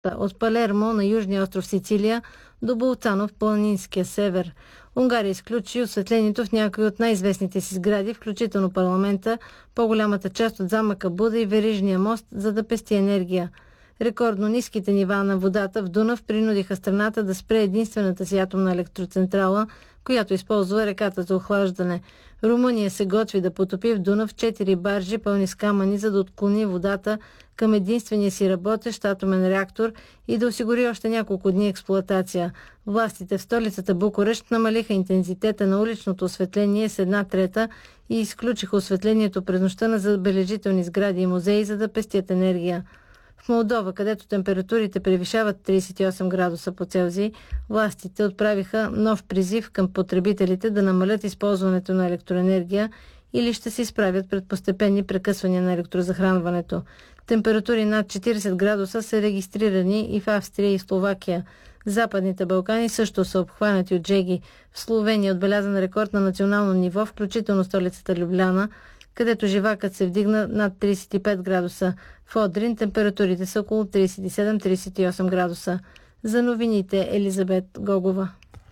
от Палермо на южния остров Сицилия до Болцано в планинския север. Унгария изключи осветлението в някои от най-известните си сгради, включително парламента, по-голямата част от замъка Буда и верижния мост, за да пести енергия. Рекордно ниските нива на водата в Дунав принудиха страната да спре единствената си атомна електроцентрала, която използва реката за охлаждане. Румъния се готви да потопи в Дунав 4 баржи пълни с камъни, за да отклони водата към единствения си работещ атомен реактор и да осигури още няколко дни експлоатация. Властите в столицата Букурещ намалиха интензитета на уличното осветление с 1/3 и изключиха осветлението през нощта на забележителни сгради и музеи, за да пестят енергия. В Молдова, където температурите превишават 38 градуса по Целзий, властите отправиха нов призив към потребителите да намалят използването на електроенергия или ще се изправят пред постепенни прекъсвания на електрозахранването. Температури над 40 градуса са регистрирани и в Австрия и в Словакия. Западните Балкани също са обхванати от жеги. В Словения е отбелязан рекорд на национално ниво, включително столицата Любляна, където живакът се вдигна над 35 градуса. В Одрин температурите са около 37-38 градуса. За новините Елизабет Гогова.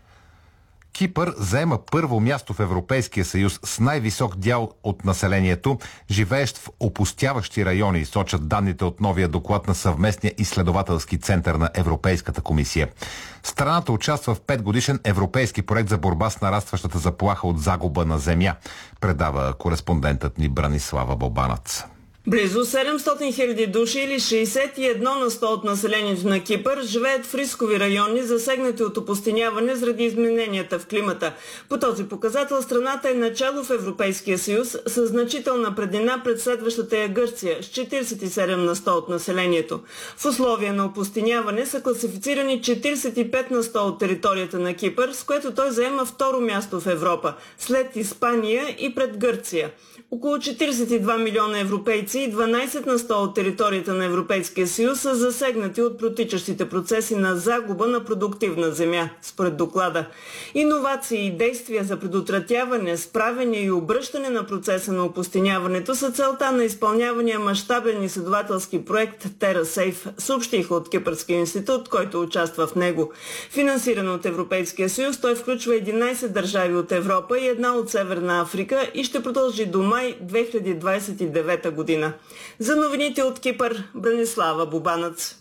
Кипър заема първо място в Европейския съюз с най-висок дял от населението, живеещ в опустяващи райони, сочат данните от новия доклад на съвместния изследователски център на Европейската комисия. Страната участва в 5-годишен европейски проект за борба с нарастващата заплаха от загуба на земя, предава кореспондентът ни Бранислава Бобанац. Близо 700 хиляди души или 61% от населението на Кипър живеят в рискови райони, засегнати от опустиняване заради измененията в климата. По този показател страната е начало в Европейския съюз с значителна преднина пред следващата е Гърция с 47% от населението. В условия на опустиняване са класифицирани 45% от територията на Кипър, с което той заема второ място в Европа, след Испания и пред Гърция. Около 42 милиона европейци и 12% от територията на Европейския съюз са засегнати от протичащите процеси на загуба на продуктивна земя, според доклада. Иновации и действия за предотвратяване, справяне и обръщане на процеса на опустиняването са целта на изпълнявания мащабен изследователски проект TerraSafe, съобщиха от Кипърския институт, който участва в него. Финансиран от Европейския съюз, той включва 11 държави от Европа и една от Северна Африка и ще продължи до май 2029 година. За новините от Кипър, Бранислава Бобанац.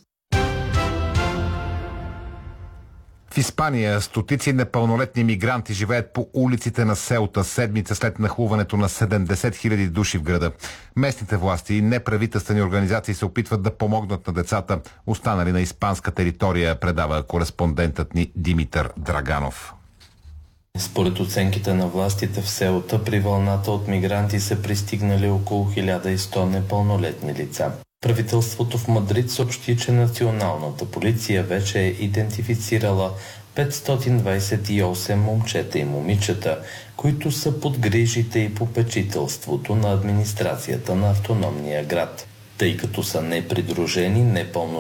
В Испания стотици непълнолетни мигранти живеят по улиците на Сеута седмица след нахлуването на 70 хиляди души в града. Местните власти и неправителствени организации се опитват да помогнат на децата, останали на испанска територия, предава кореспондентът ни Димитър Драганов. Според оценките на властите в Сеута, при вълната от мигранти са пристигнали около 1100 непълнолетни лица. Правителството в Мадрид съобщи, че националната полиция вече е идентифицирала 528 момчета и момичета, които са под грижите и попечителството на администрацията на автономния град. Тъй като са непридружени, непълнолетни